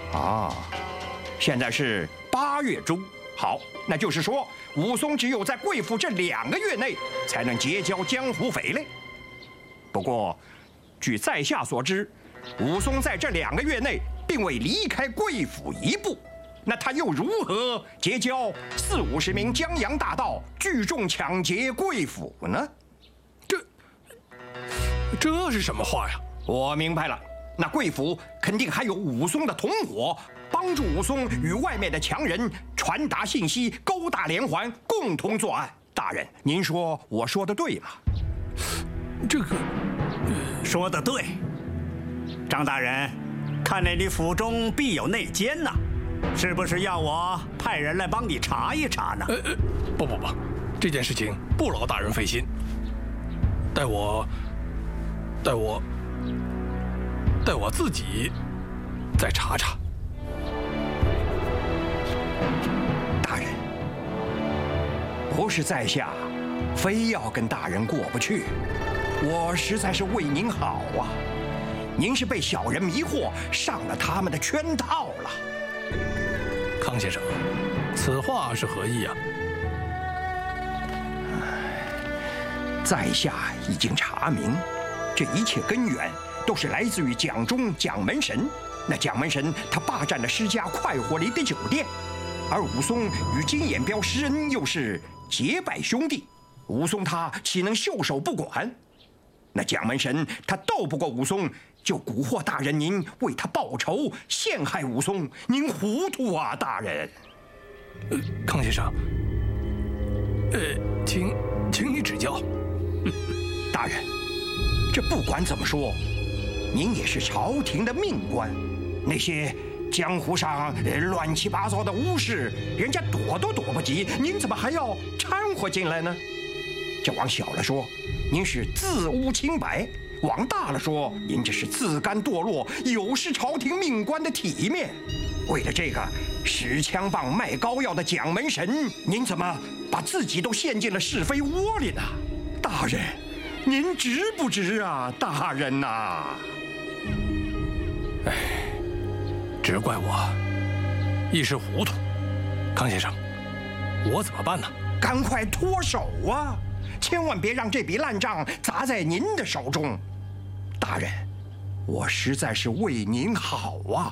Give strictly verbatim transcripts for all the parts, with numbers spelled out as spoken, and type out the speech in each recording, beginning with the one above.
啊，现在是八月中，好，那就是说武松只有在贵府这两个月内才能结交江湖匪类。不过，据在下所知，武松在这两个月内并未离开贵府一步，那他又如何结交四五十名江洋大盗，聚众抢劫贵府呢？ 这这是什么话呀？ 我明白了。那贵府肯定还有武松的同伙，帮助武松与外面的强人传达信息，勾搭连环，共同作案。大人，您说我说的对吗？ 这个说得对，张大人，看来你府中必有内奸呐，是不是要我派人来帮你查一查呢？ 呃呃，不不不，这件事情不劳大人费心，待我，待我。待我自己再查查。 大人，不是在下非要跟大人过不去，我实在是为您好啊。您是被小人迷惑，上了他们的圈套了。 康先生，此话是何意啊？ 在下已经查明，这一切根源都是来自于蒋中蒋门神。那蒋门神他霸占了施家快活里的酒店，而武松与金眼彪施恩又是结拜兄弟，武松他岂能袖手不管？那蒋门神他斗不过武松，就蛊惑大人您为他报仇，陷害武松。您糊涂啊，大人！ 呃，康先生，呃，请请你指教。 大人，这不管怎么说，您也是朝廷的命官，那些江湖上乱七八糟的巫事，人家躲都躲不及，您怎么还要掺和进来呢？这往小了说，您是自污清白；往大了说，您这是自甘堕落，有失朝廷命官的体面。为了这个使枪棒卖膏药的蒋门神，您怎么把自己都陷进了是非窝里呢？大人，您值不值啊，大人呐、啊？ 哎，只怪我一时糊涂。康先生，我怎么办呢？ 赶快脱手啊！千万别让这笔烂账砸在您的手中。大人，我实在是为您好啊。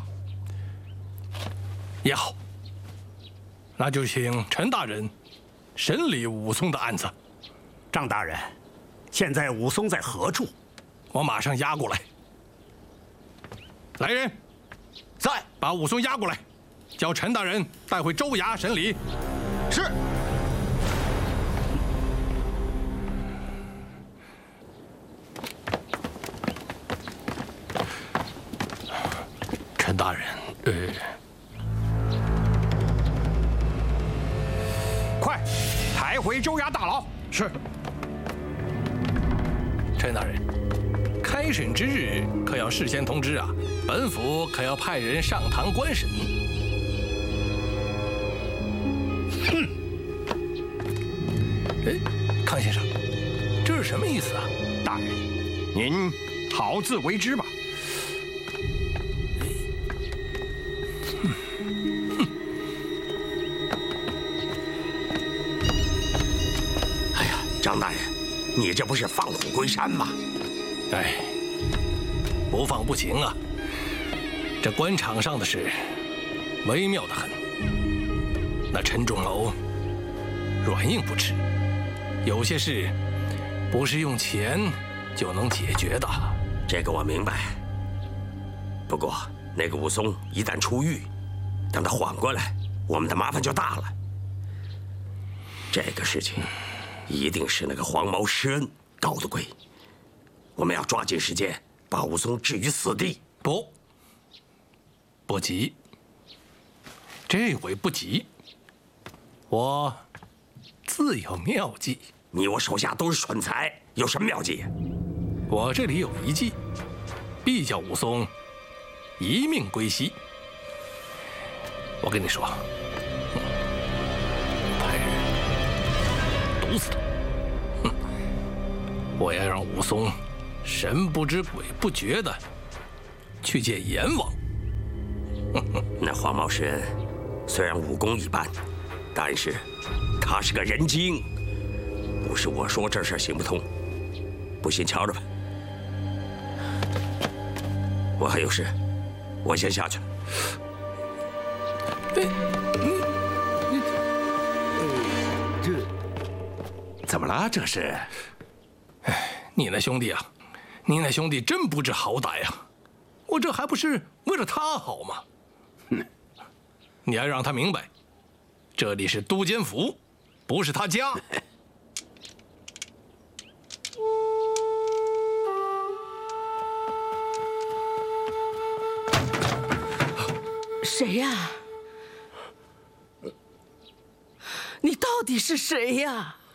也好，那就请陈大人审理武松的案子。 张大人，现在武松在何处？ 我马上押过来。来人， 在， 把武松押过来，叫陈大人带回州衙审理。 是。 陈大人，呃， 快抬回州衙大牢。 是。陈大人，开审之日可要事先通知啊，本府可要派人上堂观审。哼！哎，康先生，这是什么意思啊？ 大人，您好自为之吧。 张大人，你这不是放虎归山吗？ 哎，不放不行啊！这官场上的事，微妙得很。那陈仲谋软硬不吃，有些事不是用钱就能解决的。 这个我明白。不过那个武松一旦出狱，等他缓过来，我们的麻烦就大了。这个事情一定是那个黄毛施恩搞的鬼，我们要抓紧时间把武松置于死地。 不，不急，这回不急，我自有妙计。 你我手下都是蠢材，有什么妙计？ 我这里有一计，必叫武松一命归西。我跟你说，派人毒死他。哼，我要让武松神不知鬼不觉的去见阎王。哼哼。 那黄毛诗恩虽然武功一般，但是他是个人精。不是我说这事儿行不通，不信瞧着吧。我还有事，我先下去了。 这怎么了？这是？ 哎，你那兄弟啊，你那兄弟真不知好歹啊！我这还不是为了他好吗？ 哼！ 你要让他明白，这里是都监府，不是他家。 谁呀？你到底是谁呀？